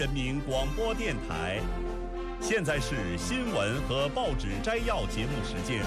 人民广播电台，现在是新闻和报纸摘要节目时间。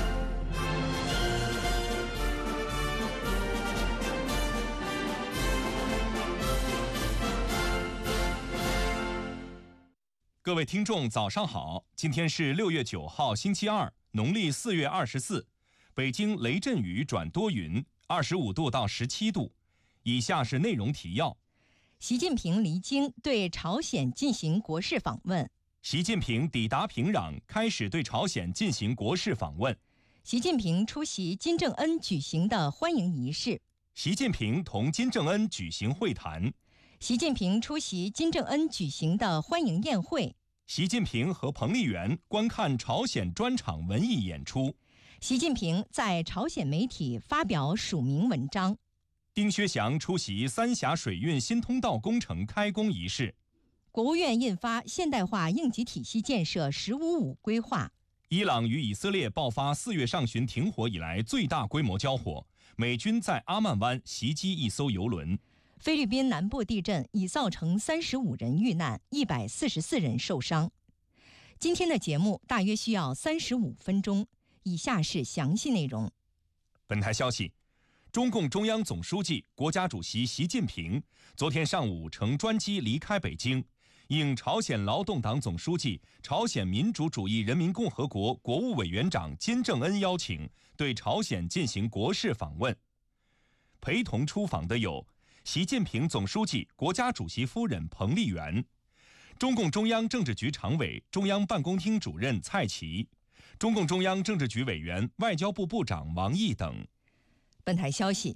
各位听众，早上好！今天是6月9号，星期二，农历4月24。北京雷阵雨转多云，25度到17度。以下是内容提要： 习近平离京对朝鲜进行国事访问。 习近平抵达平壤，开始对朝鲜进行国事访问。 习近平出席金正恩举行的欢迎仪式。 习近平同金正恩举行会谈。 习近平出席金正恩举行的欢迎宴会。 习近平和彭丽媛观看朝鲜专场文艺演出。 习近平在朝鲜媒体发表署名文章。 丁薛祥出席三峡水运新通道工程开工仪式。 国务院印发现代化应急体系建设“十五五”规划。 伊朗与以色列爆发4月上旬停火以来最大规模交火，美军在阿曼湾袭击一艘油轮。 菲律宾南部地震已造成35人遇难，144人受伤。今天的节目大约需要35分钟。以下是详细内容。 本台消息，中共中央总书记、国家主席习近平昨天上午乘专机离开北京，应朝鲜劳动党总书记、朝鲜民主主义人民共和国国务委员长金正恩邀请，对朝鲜进行国事访问。陪同出访的有习近平总书记、国家主席夫人彭丽媛，中共中央政治局常委、中央办公厅主任蔡奇，中共中央政治局委员、外交部部长王毅等。 本台消息，